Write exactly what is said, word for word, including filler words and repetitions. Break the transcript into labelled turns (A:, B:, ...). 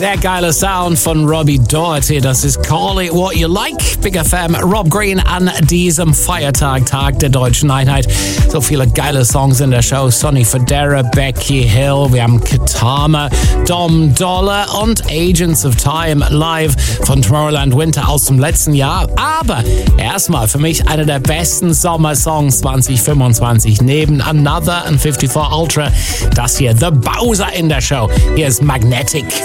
A: Sehr geiler Sound von Robbie Doherty. Das ist Call It What You Like. Big F M, Rob Green an diesem Feiertag, Tag der Deutschen Einheit. So viele geile Songs in der Show. Sonny Fodera, Becky Hill, wir haben Katama, Dom Dollar und Agents of Time live von Tomorrowland Winter aus dem letzten Jahr. Aber erstmal für mich einer der besten Sommersongs zwanzig fünfundzwanzig neben Another und fünfundfünfzig Ultra. Das hier, The Bowser in der Show. Hier ist Magnetic.